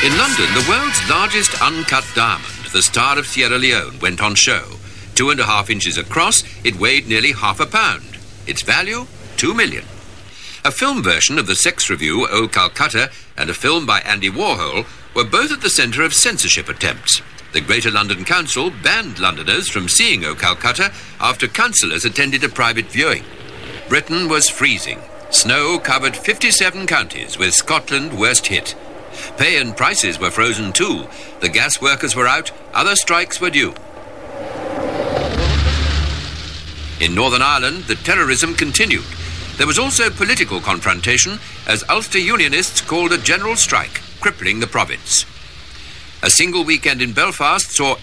In London, the world's largest uncut diamond, the Star of Sierra Leone, went on show. 2.5 inches across, it weighed nearly half a pound. Its value, $2 million. A film version of the sex review, Oh Calcutta, and a film by Andy Warhol were both at the centre of censorship attempts. The Greater London Council banned Londoners from seeing Oh Calcutta after councillors attended a private viewing. Britain was freezing. Snow covered 57 counties, with Scotland worst hit. Pay and prices were frozen too. The gas workers were out, other strikes were due. In Northern Ireland, the terrorism continued. There was also political confrontation as Ulster Unionists called a general strike, crippling the province. A single weekend in Belfast saw